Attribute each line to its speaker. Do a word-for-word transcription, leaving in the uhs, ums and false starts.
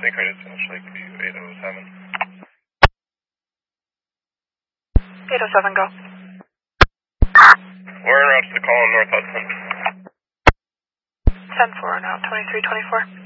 Speaker 1: Think rated South Lake View eight oh seven.
Speaker 2: eight oh seven, go.
Speaker 1: We're en route to the call on North Hudson.
Speaker 2: ten four, now twenty-three twenty-four.